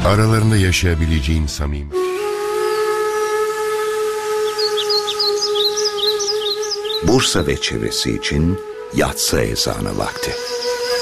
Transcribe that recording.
Aralarında yaşayabileceğin samimi. Bursa ve çevresi için yatsı ezanı vakti.